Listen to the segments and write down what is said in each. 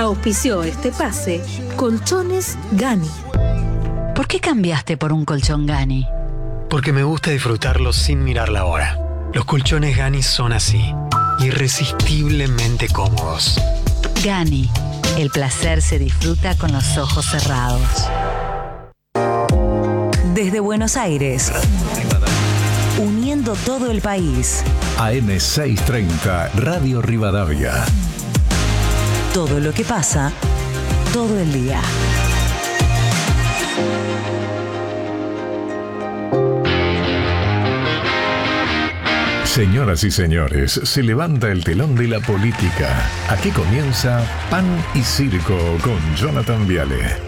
Auspició este pase Colchones Gani. ¿Por qué cambiaste por un colchón Gani? Porque me gusta disfrutarlo sin mirar la hora. Los colchones Gani son así, irresistiblemente cómodos. Gani, el placer se disfruta con los ojos cerrados. Desde Buenos Aires, uniendo todo el país. AM630, Radio Rivadavia. Todo lo que pasa, todo el día. Señoras y señores, se levanta el telón de la política. Aquí comienza Pan y Circo con Jonathan Viale.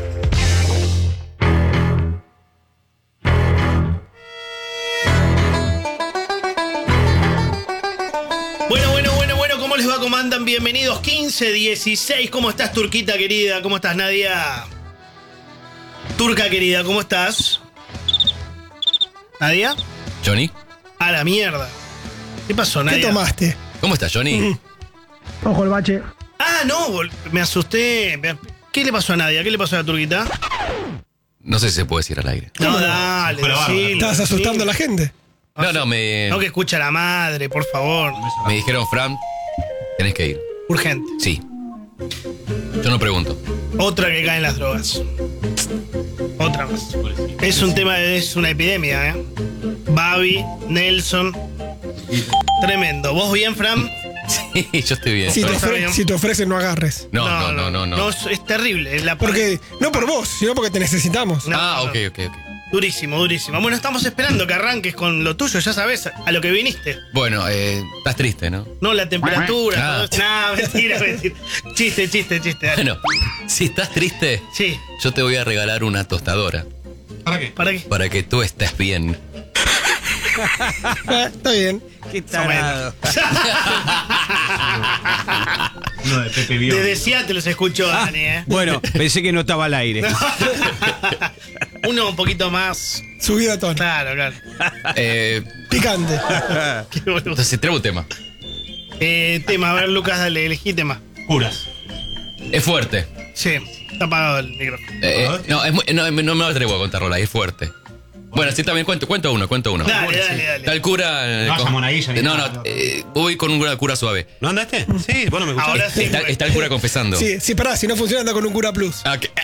Bueno, ¿cómo les va? ¿Cómo andan? Bienvenidos, 15-16. ¿Cómo estás, Turquita querida? ¿Cómo estás, Nadia? Turca querida, ¿cómo estás? ¿Nadia? ¿Johnny? A la mierda. ¿Qué pasó, Nadia? ¿Qué tomaste? ¿Cómo estás, Johnny? Ojo el bache. Ah, no, me asusté. ¿Qué le pasó a Nadia? ¿Qué le pasó a la Turquita? No sé si se puede decir al aire. No, dale, decilo, ¿Estabas asustando a decilo. la gente? No, me No, que escucha a la madre, por favor. dijeron, Fran, tenés que ir. Urgente. Sí. Yo no pregunto. Otra que cae en las drogas. Otra más. Es un tema, es una epidemia, ¿eh? Babi, Nelson. Tremendo. ¿Vos bien, Fran? Sí, yo estoy bien. Si te ofrecen, no agarres. No. Es terrible. Porque, no por vos, sino porque te necesitamos. No. Ok. Durísimo. Bueno, estamos esperando que arranques con lo tuyo, ya sabes a lo que viniste. Bueno, estás triste, ¿no? No, la temperatura. Ah. Todo. No, mentira. Chiste. Dale. Bueno, si estás triste, Sí. yo te voy a regalar una tostadora. ¿Para qué? Para que tú estés bien. Está bien. Qué tarado. No, de Pepe Bion. Desde Seattle los escucho, Dani, ¿eh? Bueno, pensé que no estaba al aire. Uno un poquito más. Subida a tono. Claro. Picante. Qué boludo. Entonces, traigo un tema. Tema, a ver, Lucas, dale, elegí tema. Curas. Es fuerte. Sí, está apagado el micrófono. No me atrevo a contarlo, es fuerte. Bueno, sí, también cuento uno. Dale. Tal cura. No vaya monaguillo ni nada. Voy con una cura suave. ¿No andaste? Sí, bueno, me gustó. Ahora sí. Está el cura confesando. Sí, pará, si no funciona, anda con un cura plus. Ah, ¿qué?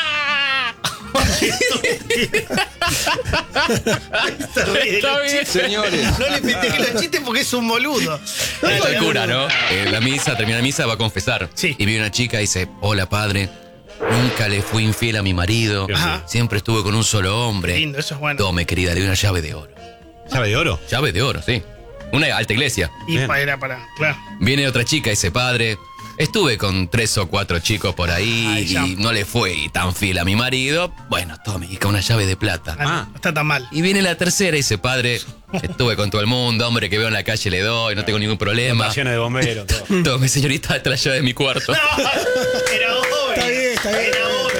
Está bien, señores. No le festeje los chistes porque es un boludo. Está el cura, ¿no? La misa, termina la misa, va a confesar. Sí. Y viene una chica y dice: hola, padre. Nunca le fui infiel a mi marido. Ajá. Siempre estuve con un solo hombre. Lindo, eso es bueno. Tome, querida, le doy una llave de oro. ¿Llave de oro? Llave de oro, sí. Una alta iglesia. Y Bien. era para, claro. Viene otra chica y dice: padre, estuve con 3 o 4 chicos por ahí. Ay, ya. Y no le fui tan fiel a mi marido. Bueno, tome, y con una llave de plata. No está tan mal. Y viene la tercera y dice: padre, estuve con todo el mundo, hombre que veo en la calle le doy, no tengo ningún problema. Pasiones de bombero, todo. Tome, señorita, esta es la llave de mi cuarto. No, era obvio. Está bien. Era obvio.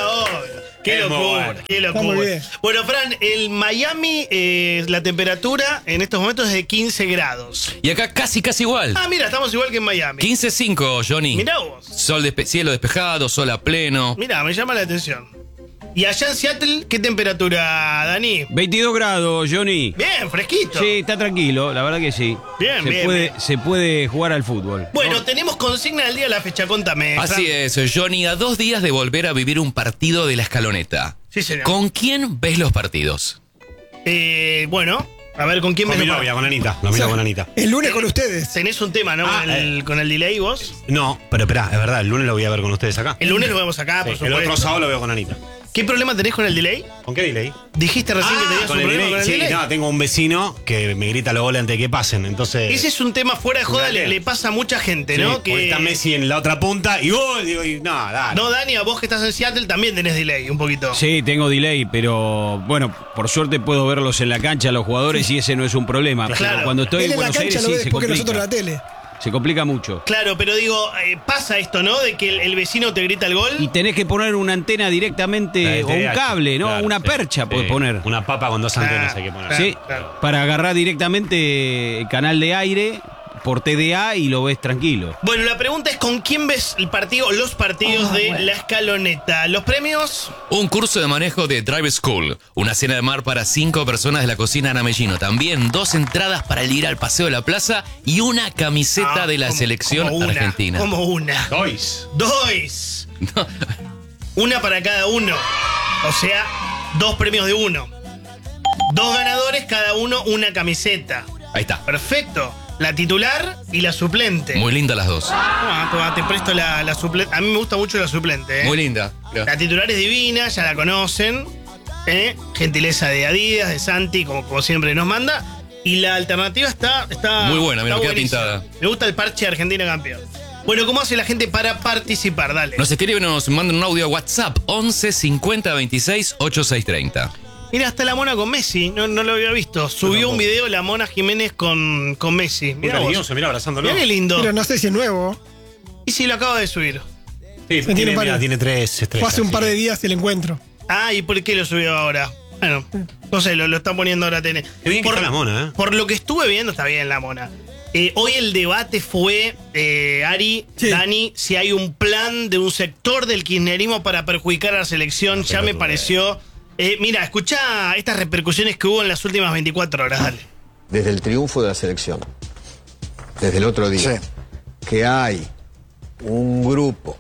Qué Es muy locura, bueno. qué locura. Está muy bien. Bueno, Fran, el Miami, la temperatura en estos momentos es de 15 grados. Y acá casi igual. Ah, mira, estamos igual que en Miami. 15.5, Johnny. Mirá vos. Cielo despejado, sol a pleno. Mirá, me llama la atención. ¿Y allá en Seattle qué temperatura, Dani? 22 grados, Johnny. Bien, fresquito. Sí, está tranquilo, la verdad que sí. Bien, bien. Se puede jugar al fútbol. Bueno, tenemos consigna del día de la fecha, contame. Así es, Johnny, a 2 días de volver a vivir un partido de la Escaloneta. Sí, señor. ¿Con quién ves los partidos? Bueno, a ver, ¿con quién Con me mi novia, con Anita. Lo miro con Anita. El lunes con ustedes. Tenés un tema, ¿no? Ah, con el delay vos. No, pero esperá, es verdad, el lunes lo voy a ver con ustedes acá. El lunes lo vemos acá, por Sí, supuesto. el otro sábado lo veo con Anita. ¿Qué problema tenés con el delay? ¿Con qué delay? Dijiste recién que tenías un problema con el sí, delay. no, tengo un vecino que me grita los goles antes de que pasen, entonces... Ese es un tema fuera de joda, Dale. le pasa a mucha gente, Sí, ¿no? porque está Messi en la otra punta y gol, digo, y no, dale. No, Dani, a vos que estás en Seattle también tenés delay, un poquito. Sí, tengo delay, pero bueno, por suerte puedo verlos en la cancha, los jugadores, y ese no es un problema. Claro. Pero cuando estoy Él en en la Buenos cancha Aires lo sí ves se porque complica. nosotros en la tele. Se complica mucho. Claro, pero digo, pasa esto, ¿no? De que el vecino te grita el gol. Y tenés que poner una antena directamente, o un cable, ¿no? Claro, una sí. percha podés poner. Una papa con 2 antenas hay que poner. Claro. Sí, para agarrar directamente el canal de aire, por TDA y lo ves tranquilo. Bueno, la pregunta es ¿con quién ves el partido o los partidos de La Escaloneta? ¿Los premios? Un curso de manejo de Drive School, una cena de mar para 5 personas de la cocina Ana Mellino. También 2 entradas para ir al Paseo de la Plaza y una camiseta de la selección argentina. Como una. Dois. No. Una para cada uno. O sea, 2 premios de uno. 2 ganadores, cada uno una camiseta. Ahí está. Perfecto. La titular y la suplente. Muy linda las dos. Toma, te presto la suplente. A mí me gusta mucho la suplente. Muy linda. La titular es divina, ya la conocen. Gentileza de Adidas, de Santi, como siempre nos manda. Y la alternativa está muy buena, mira, está queda buenísima. pintada. Me gusta el parche Argentina campeón. Bueno, ¿cómo hace la gente para participar? Dale. Nos escriben, nos mandan un audio a WhatsApp 11 50 26 8630. Mira, hasta la mona con Messi, no lo había visto. Subió un video la Mona Jiménez con Messi. Mira cariñoso, mira abrazándolo. Mira qué lindo. Pero no sé si es nuevo. Y si lo acaba de subir. Sí, tiene 3 estrellas. Fue hace un par de días el encuentro. Ah, ¿y por qué lo subió ahora? Bueno, no sé, lo están poniendo ahora. Qué bien que está la Mona, ¿eh? Por lo que estuve viendo, está bien la Mona. Hoy el debate fue, Ari, sí. Dani, si hay un plan de un sector del kirchnerismo para perjudicar a la selección. Ya me pareció... mira, escuchá estas repercusiones que hubo en las últimas 24 horas, dale. Desde el triunfo de la selección, desde el otro día, que hay un grupo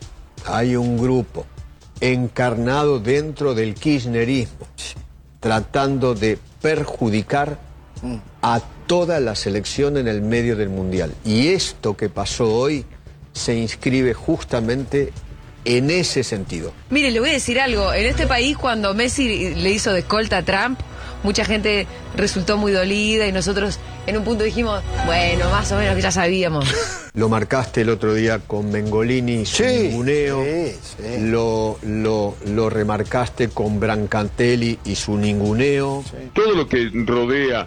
encarnado dentro del kirchnerismo, tratando de perjudicar a toda la selección en el medio del Mundial. Y esto que pasó hoy se inscribe justamente en ese sentido. Mire, le voy a decir algo. En este país, cuando Messi le hizo de escolta a Trump, mucha gente resultó muy dolida y nosotros en un punto dijimos, bueno, más o menos que ya sabíamos. Lo marcaste el otro día con Mengolini y su ninguneo. Lo remarcaste con Brancatelli y su ninguneo. Todo lo que rodea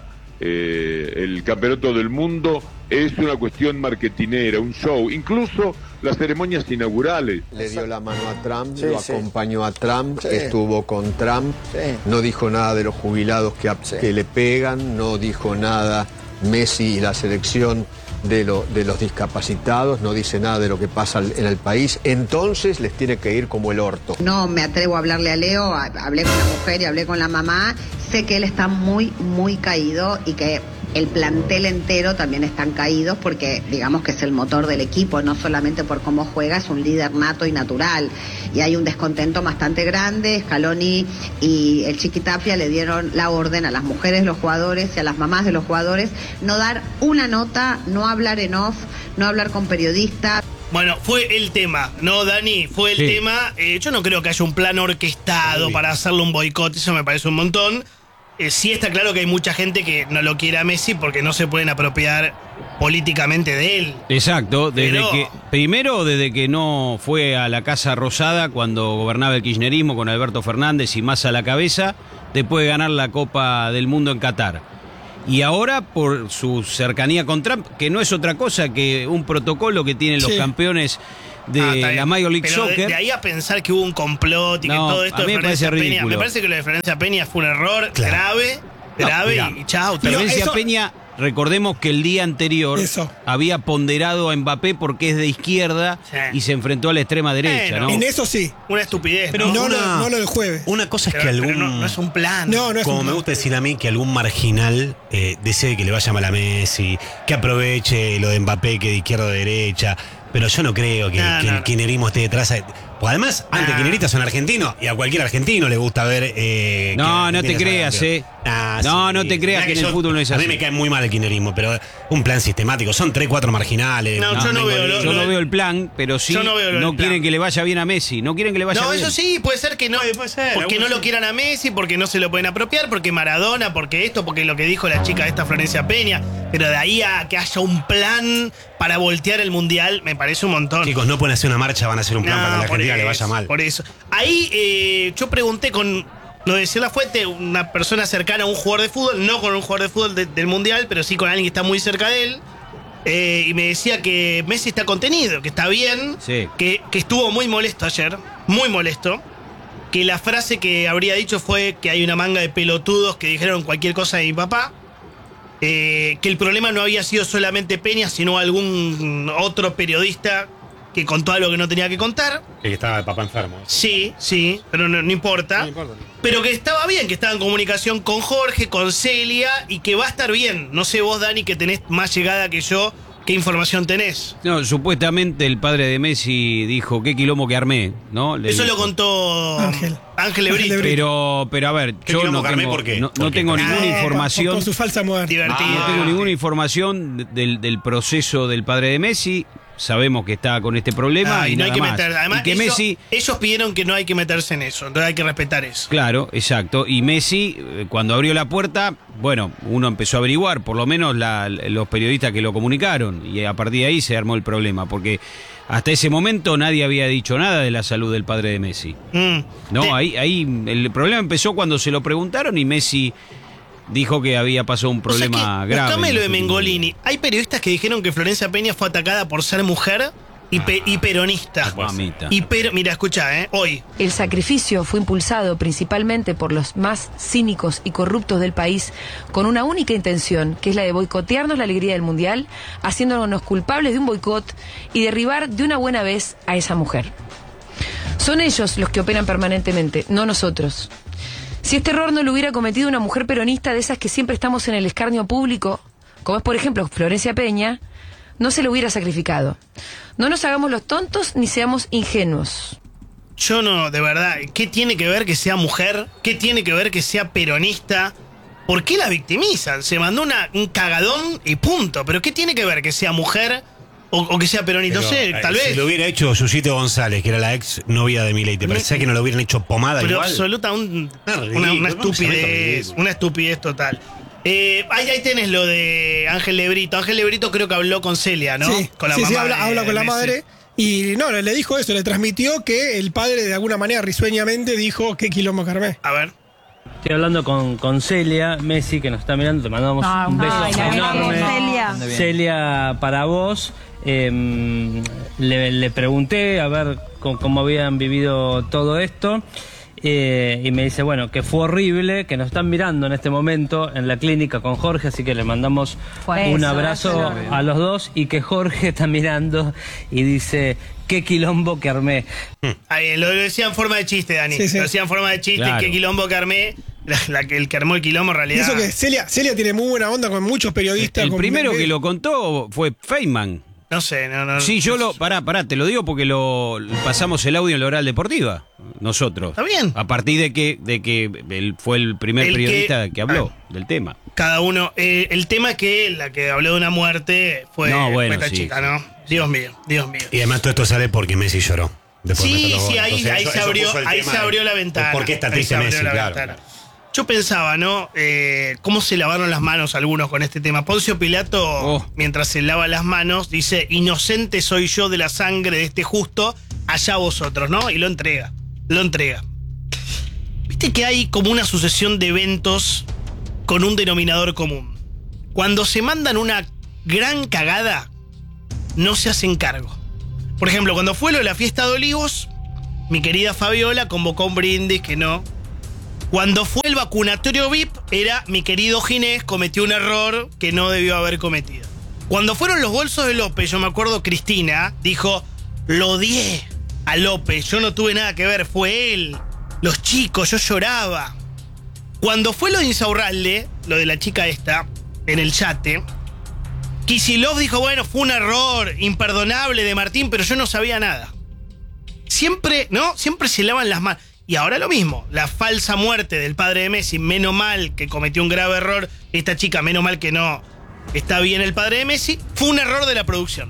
el campeonato del mundo es una cuestión marketinera, un show, incluso las ceremonias inaugurales. Le dio la mano a Trump, lo acompañó a Trump, estuvo con Trump, no dijo nada de los jubilados que le pegan, no dijo nada Messi y la selección de los discapacitados, no dice nada de lo que pasa en el país, entonces les tiene que ir como el orto. No me atrevo a hablarle a Leo, hablé con la mujer y hablé con la mamá, sé que él está muy, muy caído y que el plantel entero también están caídos porque digamos que es el motor del equipo, no solamente por cómo juega, es un líder nato y natural. Y hay un descontento bastante grande. Scaloni y el Chiquitapia le dieron la orden a las mujeres de los jugadores y a las mamás de los jugadores no dar una nota, no hablar en off, no hablar con periodistas. Bueno, fue el tema, ¿no, Dani? Fue el tema. Yo no creo que haya un plan orquestado para hacerle un boicot, eso me parece un montón. Sí está claro que hay mucha gente que no lo quiere a Messi porque no se pueden apropiar políticamente de él. Exacto, desde que no fue a la Casa Rosada cuando gobernaba el kirchnerismo con Alberto Fernández y Massa a la cabeza, después de ganar la Copa del Mundo en Qatar. Y ahora por su cercanía con Trump, que no es otra cosa que un protocolo que tienen los campeones de la Major League Soccer. De ahí a pensar que hubo un complot y que todo esto a mí de me parece Florencia Peña. ridículo. Me parece que lo de Florencia Peña fue un error grave y chao. Florencia Peña, recordemos que el día anterior había ponderado a Mbappé porque es de izquierda y se enfrentó a la extrema derecha, ¿no? En eso sí. Una estupidez. Pero no lo del jueves. Una cosa es que algún... no es un plan. No es como un me plan. gusta decir a mí, que algún marginal desee que le vaya mal a Messi, que aproveche lo de Mbappé, que de izquierda a derecha. Pero yo no creo que el kirchnerismo esté detrás. Pues además, antikirchneristas son argentinos y a cualquier argentino le gusta ver. No te creas, no te creas que en el fútbol no es así. A mí me cae muy mal el kirchnerismo, pero un plan sistemático. Son 3, 4 marginales. Yo no veo el plan, pero sí no quieren que le vaya bien a Messi. No quieren que le vaya bien. No, eso sí, puede ser que no. Porque no lo quieran a Messi, porque no se lo pueden apropiar, porque Maradona, porque esto, porque lo que dijo la chica esta Florencia Peña. Pero de ahí a que haya un plan para voltear el Mundial, me parece un montón. Chicos, no pueden hacer una marcha, van a hacer un plan para que la Argentina le vaya mal. Por eso. Ahí yo pregunté con, lo decía la fuente, una persona cercana a un jugador de fútbol, no con un jugador de fútbol del Mundial, pero sí con alguien que está muy cerca de él. Y me decía que Messi está contenido, que está bien, que estuvo muy molesto ayer, muy molesto. Que la frase que habría dicho fue que hay una manga de pelotudos que dijeron cualquier cosa de mi papá. que el problema no había sido solamente Peña, sino algún otro periodista que contó algo que no tenía que contar. Que estaba de papá enfermo. Sí, pero no importa. No importa. Pero que estaba bien, que estaba en comunicación con Jorge, con Celia, y que va a estar bien. No sé vos, Dani, que tenés más llegada que yo, ¿qué información tenés? No, supuestamente el padre de Messi dijo, qué quilombo que armé, ¿no? Eso lo contó Ángel Lebrito. Pero a ver, yo no tengo ninguna información. Con su falsa muerte. No tengo ninguna información del proceso del padre de Messi. Sabemos que está con este problema y no nada hay que más. meter. Además, Y que Messi, ellos pidieron que no hay que meterse en eso, entonces hay que respetar eso. claro, exacto. Y Messi, cuando abrió la puerta, bueno, uno empezó a averiguar, por lo menos los periodistas que lo comunicaron, y a partir de ahí se armó el problema, porque hasta ese momento nadie había dicho nada de la salud del padre de Messi. No, ahí el problema empezó cuando se lo preguntaron y Messi dijo que había pasado un problema grave. Buscame lo de Mengolini. Hay periodistas que dijeron que Florencia Peña fue atacada por ser mujer y peronista. Mira, escuchá, hoy. El sacrificio fue impulsado principalmente por los más cínicos y corruptos del país con una única intención, que es la de boicotearnos la alegría del Mundial, haciéndonos culpables de un boicot y derribar de una buena vez a esa mujer. Son ellos los que operan permanentemente, no nosotros. Si este error no lo hubiera cometido una mujer peronista de esas que siempre estamos en el escarnio público, como es por ejemplo Florencia Peña, no se lo hubiera sacrificado. No nos hagamos los tontos ni seamos ingenuos. Yo no, de verdad, ¿qué tiene que ver que sea mujer? ¿Qué tiene que ver que sea peronista? ¿Por qué la victimizan? Se mandó un cagadón y punto. ¿Pero qué tiene que ver que sea mujer o que sea peronista? No sé, tal vez. Si lo hubiera hecho Susito González, que era la ex novia de Milei, ¿te parecía que no lo hubieran hecho pomada pero igual? Absoluta, una estupidez, una estupidez total. Ahí tenés lo de Ángel Lebrito. Ángel Lebrito creo que habló con Celia, ¿no? Sí, con la mamá habla con la madre. Y no, le dijo eso, le transmitió que el padre de alguna manera risueñamente dijo qué quilombo que armé. A ver. Estoy hablando con Celia, Messi, que nos está mirando, te mandamos un beso enorme. Celia, para vos. Le pregunté a ver cómo habían vivido todo esto. Y me dice, bueno, que fue horrible, que nos están mirando en este momento en la clínica con Jorge, así que le mandamos un abrazo a los dos, y que Jorge está mirando y dice, qué quilombo que armé. Lo decía en forma de chiste, Dani. Lo decía en forma de chiste, claro. Qué quilombo que armé. El que armó el quilombo en realidad. Y eso que Celia tiene muy buena onda con muchos periodistas. El primero que lo contó fue Feynman. No sé, no. Sí, pará, te lo digo porque lo pasamos el audio en la Oral Deportiva, nosotros. Está bien. A partir de que él fue el primer periodista que habló del tema. Cada uno. El tema que la que habló de una muerte fue esta chica, ¿no? Dios mío. Y además todo esto sale porque Messi lloró. Sí, ahí se abrió la ventana. Porque está triste Messi, claro. Yo pensaba, ¿no? ¿Cómo se lavaron las manos algunos con este tema? Poncio Pilato, mientras se lava las manos, dice, inocente soy yo de la sangre de este justo, allá vosotros, ¿no? Y lo entrega. Viste que hay como una sucesión de eventos con un denominador común. Cuando se mandan una gran cagada, no se hacen cargo. Por ejemplo, cuando fue lo de la fiesta de Olivos, mi querida Fabiola convocó un brindis que no. Cuando fue el vacunatorio VIP, era mi querido Ginés, cometió un error que no debió haber cometido. Cuando fueron los bolsos de López, yo me acuerdo Cristina dijo, lo odié a López, yo no tuve nada que ver, fue él, los chicos, yo lloraba. Cuando fue lo de Insaurralde, lo de la chica esta, en el yate, Kicillof dijo, bueno, fue un error imperdonable de Martín, pero yo no sabía nada. Siempre se lavan las manos. Y ahora lo mismo, la falsa muerte del padre de Messi, menos mal que cometió un grave error, esta chica, menos mal que no está bien el padre de Messi, fue un error de la producción.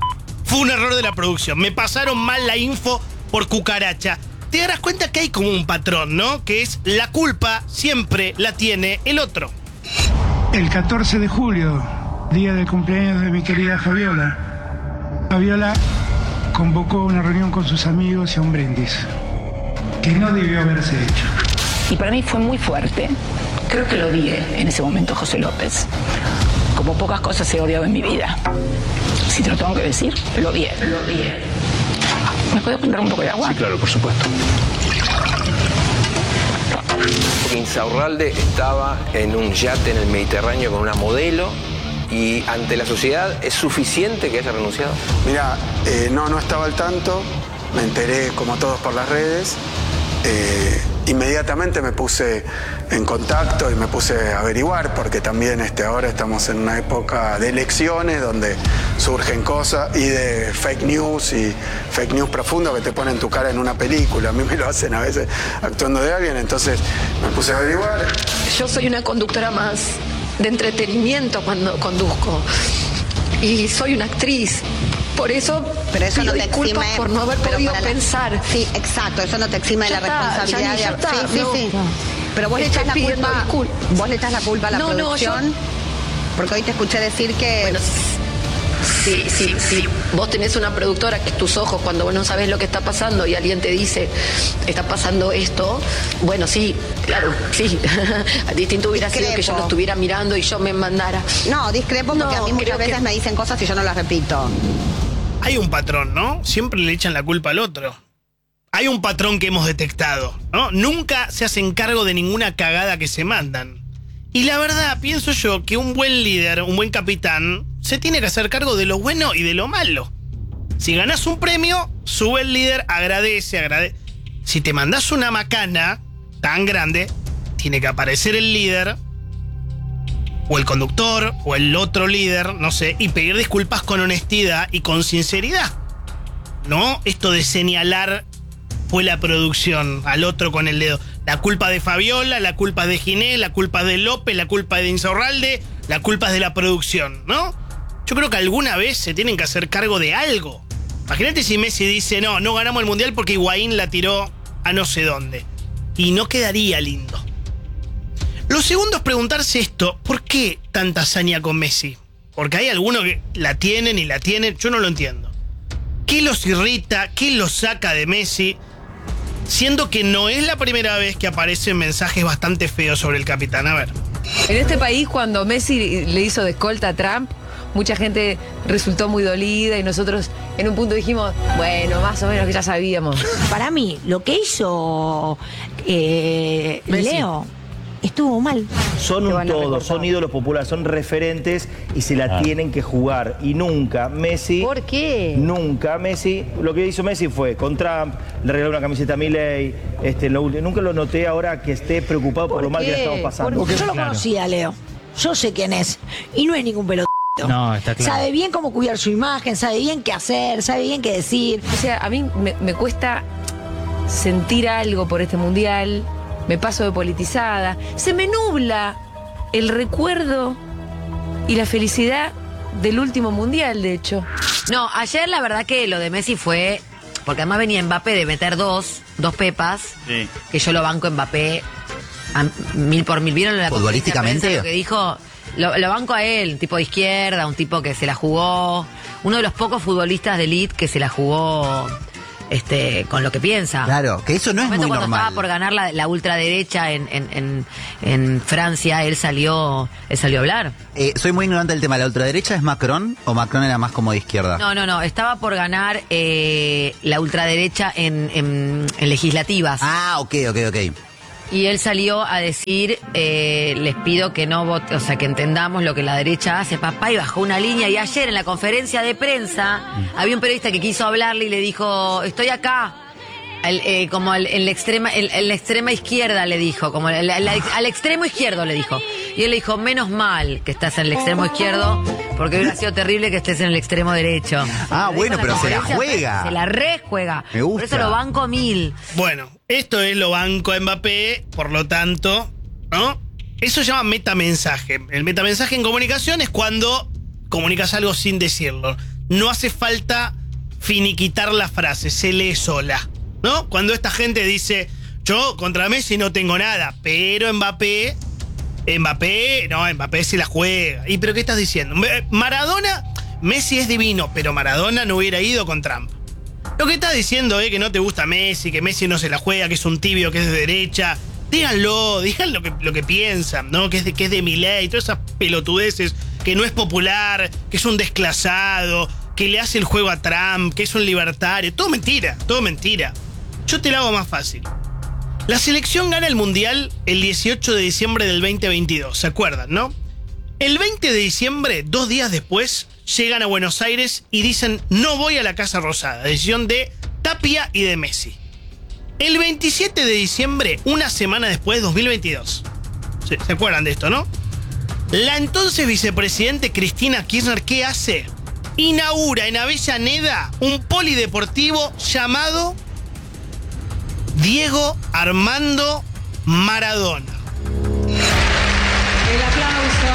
Me pasaron mal la info por cucaracha. Te darás cuenta que hay como un patrón, ¿no? Que es la culpa siempre la tiene el otro. El 14 de julio, día del cumpleaños de mi querida Fabiola, Fabiola convocó una reunión con sus amigos y un brindis que no debió haberse hecho. Y para mí fue muy fuerte. Creo que lo odié en ese momento, José López. Como pocas cosas he odiado en mi vida. Si te lo tengo que decir, lo odié. ¿Me puedes poner un poco de agua? Sí, claro, por supuesto. Insaurralde estaba en un yate en el Mediterráneo con una modelo y ante la sociedad, ¿es suficiente que haya renunciado? Mirá, no estaba al tanto, me enteré como todos por las redes. Inmediatamente me puse en contacto y me puse a averiguar, porque también ahora estamos en una época de elecciones donde surgen cosas y de fake news profundo que te ponen tu cara en una película. A mí me lo hacen a veces actuando de alguien, entonces me puse a averiguar. Yo soy una conductora más de entretenimiento cuando conduzco y soy una actriz. Por eso, pero eso pido no te disculpas exime, por no haber podido pensar. Sí, exacto, eso no te exime de la responsabilidad. Sí. Pero vos le echás la culpa. Vos le echás la culpa a la producción. Porque hoy te escuché decir que. Bueno, sí. Vos tenés una productora que es tus ojos cuando vos no sabés lo que está pasando y alguien te dice, está pasando esto. Bueno, sí, claro, sí. Distinto hubiera sido que yo lo estuviera mirando y yo me mandara. No, discrepo porque a mí muchas veces me dicen cosas y yo no las repito. Hay un patrón, ¿no? Siempre le echan la culpa al otro. Hay un patrón que hemos detectado, ¿no? Nunca se hacen cargo de ninguna cagada que se mandan. Y la verdad, pienso yo que un buen líder, un buen capitán, se tiene que hacer cargo de lo bueno y de lo malo. Si ganás un premio, sube el líder, agradece. Si te mandás una macana tan grande, tiene que aparecer el líder, o el conductor, o el otro líder, no sé, y pedir disculpas con honestidad y con sinceridad. No esto de señalar fue la producción al otro con el dedo. La culpa de Fabiola, la culpa de Ginés, la culpa de López, la culpa de Insaurralde, la culpa es de la producción, ¿no? Yo creo que alguna vez se tienen que hacer cargo de algo. Imagínate si Messi dice, no ganamos el Mundial porque Higuaín la tiró a no sé dónde. Y no quedaría lindo. Lo segundo es preguntarse esto, ¿por qué tanta hazaña con Messi? Porque hay algunos que la tienen, yo no lo entiendo. ¿Qué los irrita? ¿Qué los saca de Messi? Siendo que no es la primera vez que aparecen mensajes bastante feos sobre el capitán. A ver. En este país, cuando Messi le hizo de escolta a Trump, mucha gente resultó muy dolida y nosotros en un punto dijimos, bueno, más o menos que ya sabíamos. Para mí, lo que hizo Leo estuvo mal. Son un todo, son ídolos populares, son referentes y se la tienen que jugar. Y nunca Messi... ¿Por qué? Nunca Messi... Lo que hizo Messi fue con Trump, le regaló una camiseta a Milei. Nunca lo noté ahora que esté preocupado por lo mal que le estamos pasando. Porque yo lo conocía, Leo. Yo sé quién es. Y no es ningún pelotito. No, está claro. Sabe bien cómo cuidar su imagen, sabe bien qué hacer, sabe bien qué decir. O sea, a mí me cuesta sentir algo por este mundial. Me paso de politizada. Se me nubla el recuerdo y la felicidad del último mundial, de hecho. No, ayer la verdad que lo de Messi fue... Porque además venía Mbappé de meter dos pepas. Sí. Que yo lo banco Mbappé a 1000 por 1000. ¿Vieron la futbolísticamente? Lo que dijo... Lo banco a él, un tipo de izquierda, un tipo que se la jugó. Uno de los pocos futbolistas de elite que se la jugó... con lo que piensa. Claro, que eso no es muy cuando normal. Estaba por ganar la ultraderecha en Francia, él salió a hablar. Soy muy ignorante del tema. ¿La ultraderecha es Macron o Macron era más como de izquierda? No, estaba por ganar la ultraderecha en legislativas. Ah, ok. Y él salió a decir, les pido que no vote, o sea, que entendamos lo que la derecha hace, papá, y bajó una línea. Y ayer en la conferencia de prensa había un periodista que quiso hablarle y le dijo, estoy acá, como en la extrema izquierda le dijo, como al extremo izquierdo le dijo. Y él le dijo, menos mal que estás en el extremo izquierdo, porque hubiera sido terrible que estés en el extremo derecho. Ah, bueno, pero se la juega. Se la rejuega. Me gusta. Por eso lo banco 1000. Bueno, esto es lo banco a Mbappé, por lo tanto, ¿no? Eso se llama metamensaje. El metamensaje en comunicación es cuando comunicas algo sin decirlo. No hace falta finiquitar la frase, se lee sola, ¿no? Cuando esta gente dice, yo contra Messi no tengo nada, pero Mbappé se la juega. ¿Y pero qué estás diciendo? Maradona, Messi es divino, pero Maradona no hubiera ido con Trump. Lo que estás diciendo es que no te gusta Messi, que Messi no se la juega, que es un tibio, que es de derecha. Díganlo, digan lo que piensan, ¿no? Que es de Milei, todas esas pelotudeces, que no es popular, que es un desclasado, que le hace el juego a Trump, que es un libertario. Todo mentira. Yo te lo hago más fácil. La selección gana el Mundial el 18 de diciembre del 2022, ¿se acuerdan, no? El 20 de diciembre, 2 días después, llegan a Buenos Aires y dicen no voy a la Casa Rosada, decisión de Tapia y de Messi. El 27 de diciembre, una semana después, 2022. ¿Se acuerdan de esto, no? La entonces vicepresidente Cristina Kirchner, ¿qué hace? Inaugura en Avellaneda un polideportivo llamado Diego Armando Maradona. El aplauso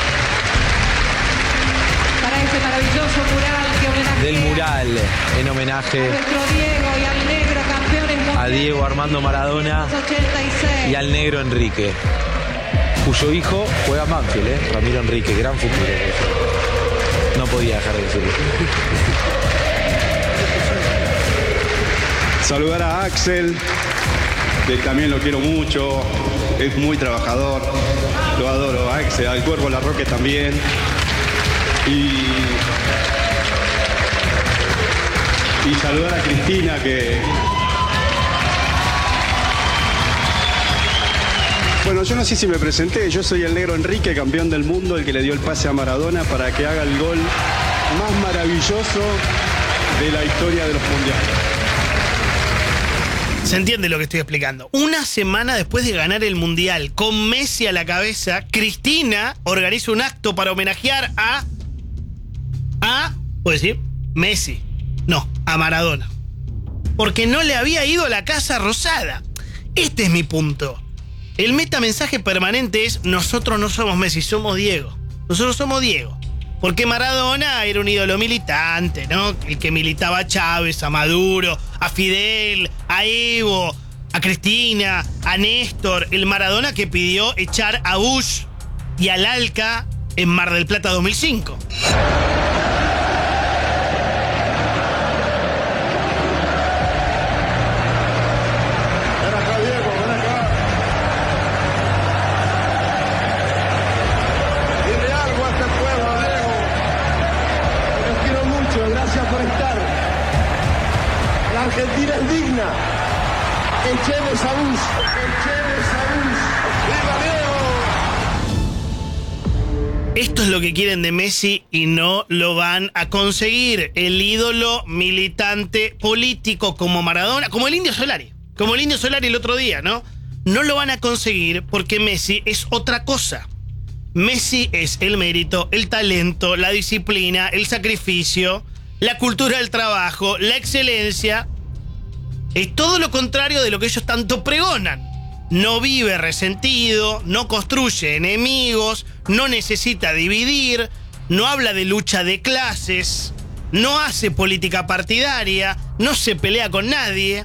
para este maravilloso mural que homenajea del mural en homenaje a nuestro Diego y al negro campeones mundiales a Diego Armando Maradona 86. y al negro Enrique, cuyo hijo juega Banfield, Ramiro Enrique, gran futuro. No podía dejar de decirlo. Saludar a Axel, que también lo quiero mucho, es muy trabajador, lo adoro a Axel, al Cuervo Larroque también. Y saludar a Cristina, que... Bueno, yo no sé si me presenté, yo soy el negro Enrique, campeón del mundo, el que le dio el pase a Maradona para que haga el gol más maravilloso de la historia de los mundiales. Se entiende lo que estoy explicando. Una semana después de ganar el Mundial, con Messi a la cabeza, Cristina organiza un acto para homenajear ¿puedo decir? Messi. No, a Maradona. Porque no le había ido a la Casa Rosada. Este es mi punto. El metamensaje permanente es: nosotros no somos Messi, somos Diego. Nosotros somos Diego. Porque Maradona era un ídolo militante, ¿no? El que militaba a Chávez, a Maduro, a Fidel, a Evo, a Cristina, a Néstor. El Maradona que pidió echar a Bush y al Alca en Mar del Plata 2005. Argentina es digna. Echemos a Bush. Echemos a Bush. ¡Viva Diego! Esto es lo que quieren de Messi y no lo van a conseguir. El ídolo militante político como Maradona, como el Indio Solari. Como el Indio Solari el otro día, ¿no? No lo van a conseguir porque Messi es otra cosa. Messi es el mérito, el talento, la disciplina, el sacrificio, la cultura del trabajo, la excelencia. Es todo lo contrario de lo que ellos tanto pregonan. No vive resentido, no construye enemigos, no necesita dividir, no habla de lucha de clases, no hace política partidaria, no se pelea con nadie.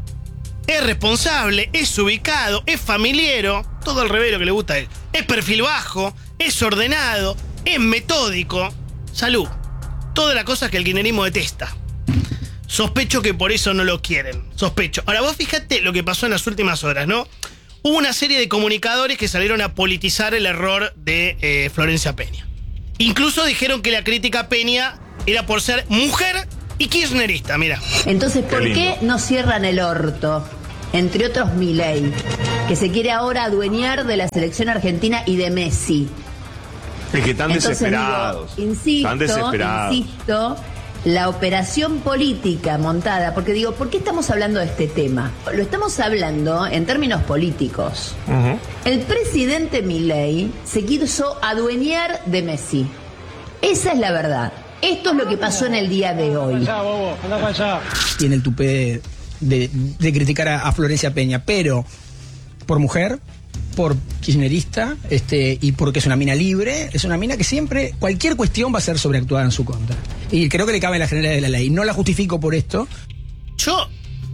Es responsable, es ubicado, es familiero, todo al revés de lo que le gusta a él. Es perfil bajo, es ordenado, es metódico. Salud. Todas las cosas que el kirchnerismo detesta. Sospecho que por eso no lo quieren. Sospecho. Ahora vos fíjate lo que pasó en las últimas horas, ¿no? Hubo una serie de comunicadores que salieron a politizar el error de Florencia Peña. Incluso dijeron que la crítica a Peña era por ser mujer y kirchnerista, mira. Entonces, ¿por qué no cierran el orto? Entre otros Milei, que se quiere ahora adueñar de la selección argentina y de Messi. Es que están desesperados. Están desesperados. Insisto, la operación política montada, porque digo, ¿por qué estamos hablando de este tema? Lo estamos hablando en términos políticos. El presidente Milei se quiso adueñar de Messi. Esa es la verdad. Esto es lo que pasó en el día de hoy. Tiene el tupé de criticar a Florencia Peña, pero por mujer, por kirchnerista, y porque es una mina libre, es una mina que siempre, cualquier cuestión va a ser sobreactuada en su contra. Y creo que le cabe en la generalidad de la ley. No la justifico por esto. Yo,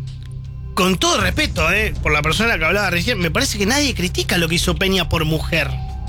con todo respeto, por la persona que hablaba recién, me parece que nadie critica lo que hizo Peña por mujer.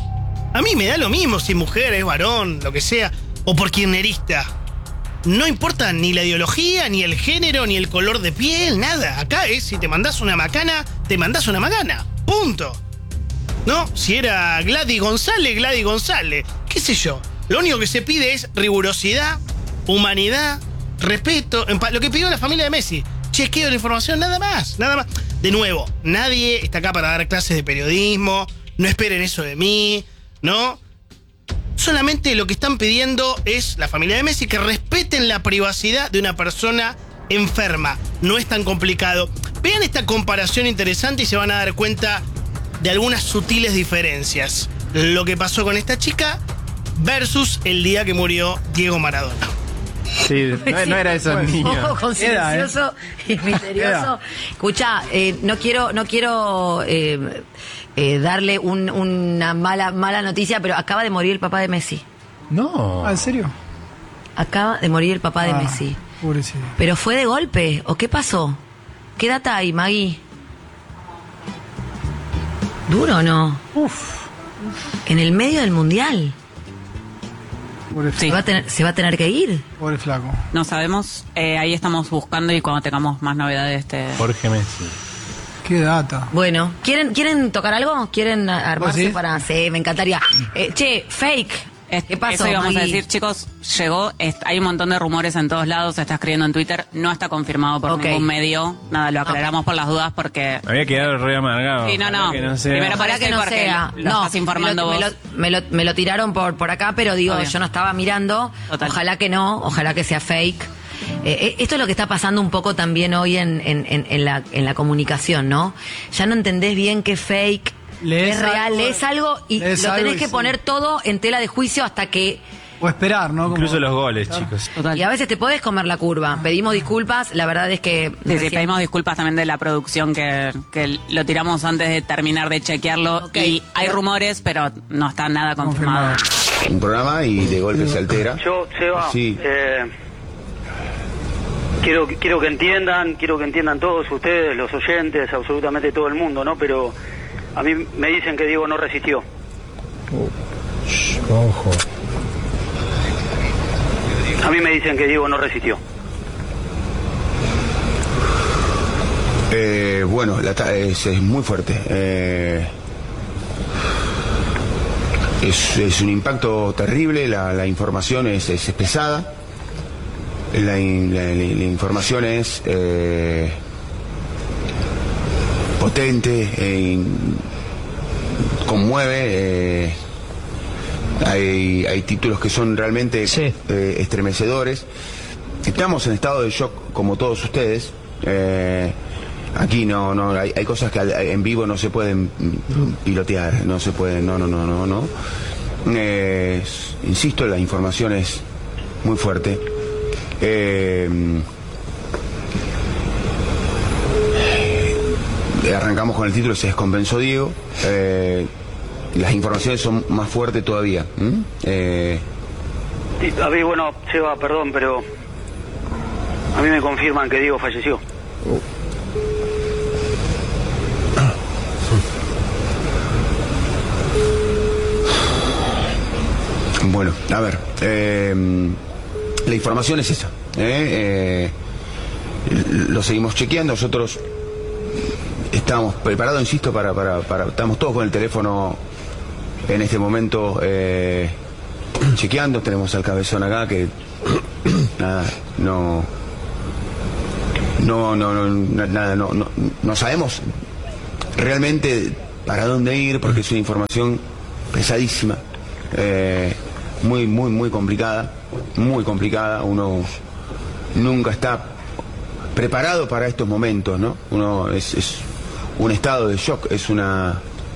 A mí me da lo mismo si mujer es varón, lo que sea, o por kirchnerista. No importa ni la ideología, ni el género, ni el color de piel, nada. Acá es, si te mandás una macana, te mandás una macana. Punto. ¿No? Si era Gladys González. ¿Qué sé yo? Lo único que se pide es rigurosidad, humanidad, respeto. Lo que pidió la familia de Messi. Chequeo de la información, nada más. De nuevo, nadie está acá para dar clases de periodismo, no esperen eso de mí, ¿no? Solamente lo que están pidiendo es la familia de Messi que respeten la privacidad de una persona enferma. No es tan complicado. Vean esta comparación interesante y se van a dar cuenta de algunas sutiles diferencias. Lo que pasó con esta chica versus el día que murió Diego Maradona. Sí, no era esos niños. Un poco silencioso y misterioso. Escucha, no quiero darle una mala noticia, pero acaba de morir el papá de Messi. No. ¿En serio? Acaba de morir el papá de Messi. Pobrecito. ¿Pero fue de golpe? ¿O qué pasó? ¿Qué data hay, Maggie? ¿Duro o no? En el medio del mundial. ¿Se va a tener que ir? Pobre flaco. No sabemos. Ahí estamos buscando y cuando tengamos más novedades Jorge Messi. Qué data. Bueno, ¿quieren tocar algo? ¿Quieren armarse para...? Sí, me encantaría. Che, fake. ¿Qué pasó, Eso íbamos a Maggie? decir, chicos, llegó, hay un montón de rumores en todos lados, se está escribiendo en Twitter, no está confirmado por ningún medio, nada, lo aclaramos por las dudas porque... Había quedado re amargado. Sí, no. Que no sea. Primero Ojalá parece que no porque sea. lo estás informando vos. Me lo tiraron por acá, pero digo, Obvio. yo no estaba mirando. Total. Ojalá que no, ojalá que sea fake. Esto es lo que está pasando un poco también hoy en la comunicación, ¿no? Ya no entendés bien qué es fake, qué es real, lees algo y lo tenés que poner todo en tela de juicio hasta que... O esperar, ¿no? Incluso los goles, chicos. Y a veces te podés comer la curva. Pedimos disculpas, la verdad es que... Sí, pedimos disculpas también de la producción que lo tiramos antes de terminar de chequearlo. Y hay rumores, pero no está nada confirmado. Un programa y de golpe se altera. Yo, Seba, Sí. quiero que entiendan todos ustedes, los oyentes, absolutamente todo el mundo, ¿no? Pero a mí me dicen que Diego no resistió. Ojo. A mí me dicen que Diego no resistió. Bueno, es muy fuerte. Es un impacto terrible, la información es pesada. La información es potente, conmueve. Hay títulos que son realmente estremecedores. Estamos en estado de shock como todos ustedes. Aquí no hay cosas que en vivo no se pueden pilotear, no se pueden, no. Insisto, la información es muy fuerte. Arrancamos con el título, se descompensó Diego. Las informaciones son más fuertes todavía. Sí, a mí, bueno, Seba, perdón, pero a mí me confirman que Diego falleció. Bueno, a ver, la información es esa. Lo seguimos chequeando, nosotros estamos preparados, insisto, para estamos todos con el teléfono en este momento chequeando. Tenemos al cabezón acá que nada, no sabemos realmente para dónde ir porque es una información pesadísima, muy complicada, uno nunca está preparado para estos momentos, ¿no? Uno es un estado de shock, es una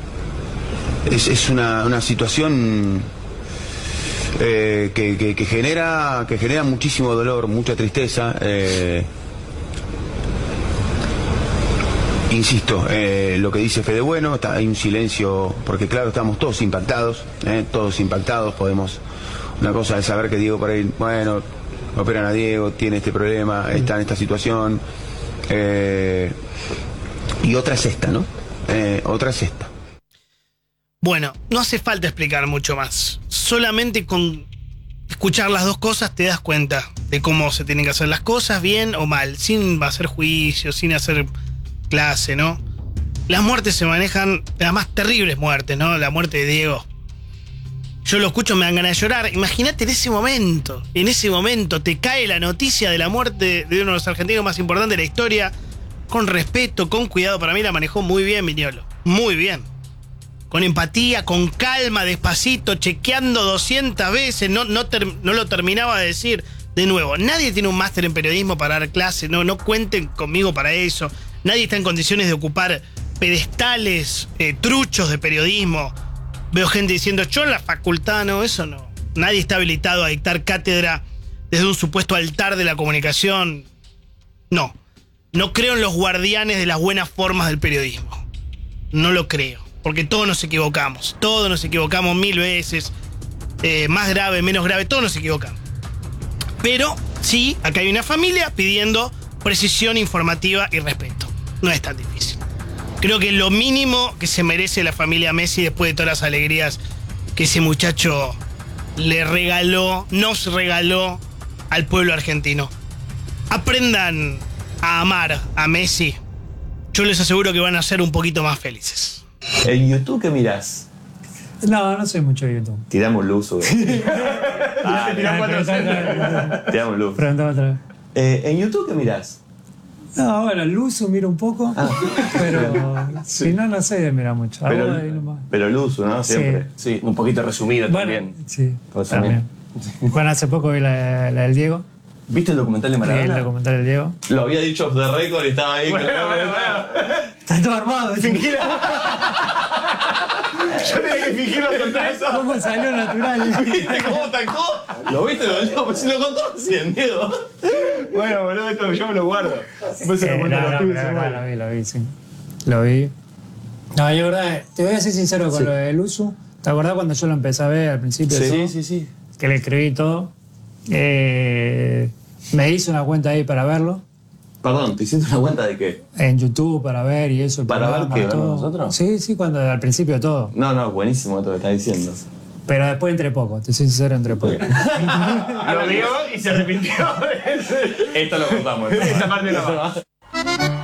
situación que genera muchísimo dolor, mucha tristeza. Insisto, lo que dice Fede Bueno, hay un silencio, porque claro, estamos todos impactados, podemos, una cosa es saber que Diego por ahí, bueno, operan a Diego, tiene este problema, está en esta situación, y otra es esta, ¿no? Otra es esta. Bueno, no hace falta explicar mucho más. Solamente con escuchar las dos cosas te das cuenta de cómo se tienen que hacer las cosas, bien o mal, sin hacer juicio, sin hacer clase, ¿no? Las muertes se manejan, las más terribles muertes, ¿no? La muerte de Diego. Yo lo escucho, me dan ganas de llorar. Imagínate en ese momento te cae la noticia de la muerte de uno de los argentinos más importantes de la historia. con respeto, con cuidado. Para mí la manejó muy bien Viñolo, muy bien. Con empatía, con calma, despacito, chequeando 200 veces, no lo terminaba de decir. De nuevo, nadie tiene un máster en periodismo para dar clase, no cuenten conmigo para eso. Nadie está en condiciones de ocupar pedestales truchos de periodismo. Veo gente diciendo, yo en la facultad, no, eso no. Nadie está habilitado a dictar cátedra desde un supuesto altar de la comunicación. No creo en los guardianes de las buenas formas del periodismo. No lo creo, porque todos nos equivocamos 1000 veces, más grave, menos grave, todos nos equivocamos. Pero sí, acá hay una familia pidiendo precisión informativa y respeto. No es tan difícil. Creo que es lo mínimo que se merece la familia Messi después de todas las alegrías que ese muchacho nos regaló al pueblo argentino. Aprendan a amar a Messi. Yo les aseguro que van a ser un poquito más felices. ¿En YouTube qué mirás? No soy mucho de YouTube. Tiramos luz, güey. Tiramos luz. Preguntame otra vez. ¿En YouTube qué mirás? No, bueno, el Luzu miro un poco, pero si no sé mirar mucho. Pero el Luzu, ¿no? Siempre. Sí. Un poquito resumido también. Sí, también. Bueno, hace poco vi la del Diego. ¿Viste el documental de Maradona? Sí, el documental del Diego. Lo había dicho off the record y estaba ahí. Bueno. Está todo armado. Fingir. Yo tenía que fingirlo contra eso. ¿Cómo salió natural? ¿Viste cómo tacó? ¿Lo viste? Pues si lo contó recién, Diego. Bueno, boludo, esto yo me lo guardo. Después se lo cuento a los pibes. Lo vi, sí. Lo vi. No, yo verdad, te voy a ser sincero con lo del uso. ¿Te acordás cuando yo lo empecé a ver al principio? Sí. Que le escribí todo. Me hice una cuenta ahí para verlo. Perdón, ¿te hiciste una cuenta de qué? En YouTube para ver y eso. ¿Para ver qué? ¿Verlo nosotros? Sí, al principio todo. No, buenísimo esto que estás diciendo. Pero después entré poco, te soy sincero, entré poco. Lo vio y se arrepintió. Esto lo contamos. Esa parte no va.